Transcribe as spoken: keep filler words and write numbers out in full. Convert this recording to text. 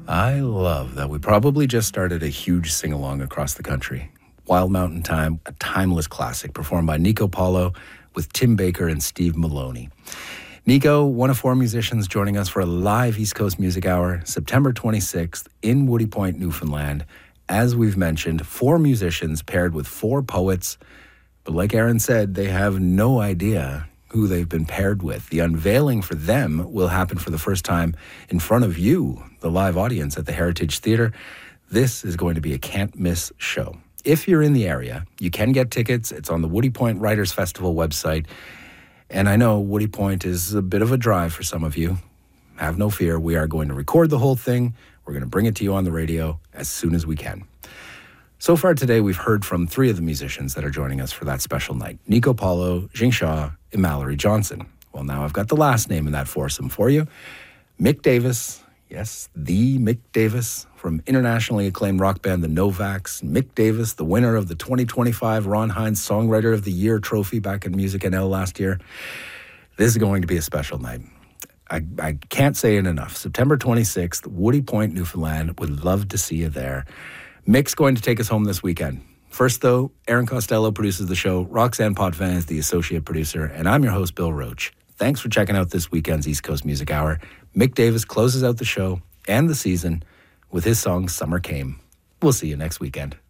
I love that we probably just started a huge sing-along across the country. Wild Mountain Time, a timeless classic performed by Nico Paulo with Tim Baker and Steve Maloney. Nico, one of four musicians joining us for a live East Coast Music Hour, September twenty-sixth in Woody Point, Newfoundland. As we've mentioned, four musicians paired with four poets. But like Aaron said, they have no idea who they've been paired with. The unveiling for them will happen for the first time in front of you, the live audience at the Heritage Theatre. This is going to be a can't-miss show. If you're in the area, you can get tickets. It's on the Woody Point Writers Festival website. And I know Woody Point is a bit of a drive for some of you. Have no fear. We are going to record the whole thing. We're going to bring it to you on the radio as soon as we can. So far today, we've heard from three of the musicians that are joining us for that special night. Nico Paulo, Jing Shaw, and Mallory Johnson. Well, now I've got the last name in that foursome for you. Mick Davis. Yes, the Mick Davis from internationally acclaimed rock band The Novaks. Mick Davis, the winner of the twenty twenty-five Ron Hines Songwriter of the Year trophy back in Music N L last year. This is going to be a special night. I, I can't say it enough. September twenty-sixth, Woody Point, Newfoundland. Would love to see you there. Mick's going to take us home this weekend. First, though, Aaron Costello produces the show. Roxanne Potvin is the associate producer. And I'm your host, Bill Roach. Thanks for checking out this weekend's East Coast Music Hour. Mick Davis closes out the show and the season with his song Summer Came. We'll see you next weekend.